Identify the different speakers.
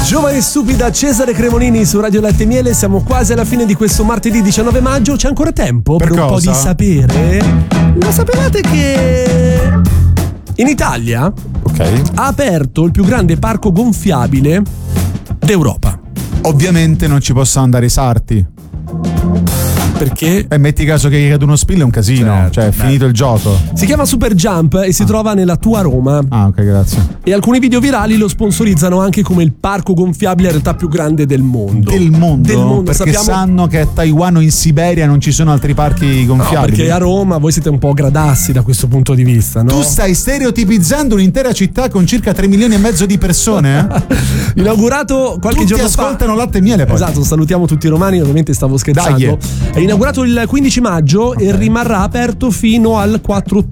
Speaker 1: Giovane e stupida, Cesare Cremonini su Radio Latte e Miele. Siamo quasi alla fine di questo martedì 19 maggio. C'è ancora tempo per un po' di sapere? Lo sapevate che in Italia ha aperto il più grande parco gonfiabile d'Europa?
Speaker 2: Ovviamente non ci possono andare i sarti.
Speaker 1: Perché?
Speaker 2: Metti caso che cade uno spillo è un casino, cioè è finito il gioco.
Speaker 1: Si chiama Super Jump e si trova nella tua Roma.
Speaker 2: Ah, ok, grazie.
Speaker 1: E alcuni video virali lo sponsorizzano anche come il parco gonfiabile in realtà più grande del mondo.
Speaker 2: Del mondo? Perché
Speaker 1: sappiamo...
Speaker 2: sanno che a Taiwan o in Siberia non ci sono altri parchi gonfiabili.
Speaker 1: No, perché a Roma voi siete un po' gradassi da questo punto di vista, no?
Speaker 2: Tu stai stereotipizzando un'intera città con circa 3 milioni e mezzo di persone?
Speaker 1: Inaugurato qualche
Speaker 2: tutti
Speaker 1: giorno fa.
Speaker 2: ascoltano Latte e Miele poi.
Speaker 1: Esatto, salutiamo tutti i romani, ovviamente stavo scherzando. È inaugurato il 15 maggio e rimarrà aperto fino al 4